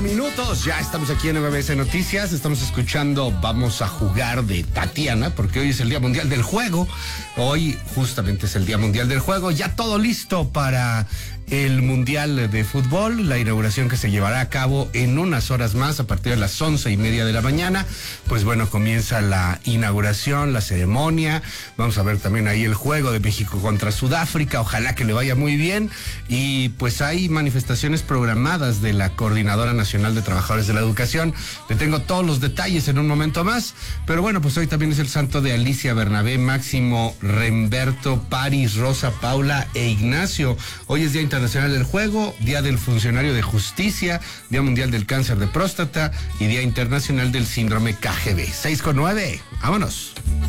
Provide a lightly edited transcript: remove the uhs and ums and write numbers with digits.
Minutos, ya estamos aquí en MBS Noticias, estamos escuchando Vamos a Jugar de Tatiana, porque hoy es el Día Mundial del Juego, hoy justamente es el Día Mundial del Juego, ya todo listo para el Mundial de Fútbol, la inauguración que se llevará a cabo en unas horas más, a partir de las 11:30 de la mañana, pues bueno, comienza la inauguración, la ceremonia, vamos a ver también ahí el juego de México contra Sudáfrica, ojalá que le vaya muy bien, y pues hay manifestaciones programadas de la Coordinadora Nacional de Trabajadores de la Educación. Le tengo todos los detalles en un momento más, pero bueno, pues hoy también es el santo de Alicia, Bernabé, Máximo, Remberto, Paris, Rosa, Paula e Ignacio. Hoy es Día Internacional del Juego, Día del Funcionario de Justicia, Día Mundial del Cáncer de Próstata y Día Internacional del Síndrome KGB. 6:09, vámonos.